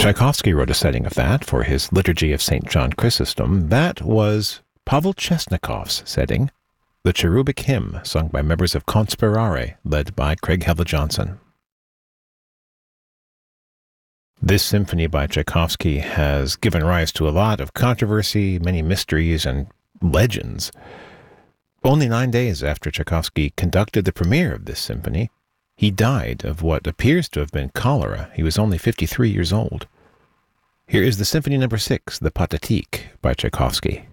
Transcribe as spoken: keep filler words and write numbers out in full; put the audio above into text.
Tchaikovsky wrote a setting of that for his Liturgy of Saint John Chrysostom. That was Pavel Chesnikov's setting, the Cherubic Hymn, sung by members of Conspirare, led by Craig Hella Johnson. This symphony by Tchaikovsky has given rise to a lot of controversy, many mysteries, and legends. Only nine days after Tchaikovsky conducted the premiere of this symphony, he died of what appears to have been cholera. He was only fifty-three years old. Here is the Symphony Number Six, the Pathetique, by Tchaikovsky.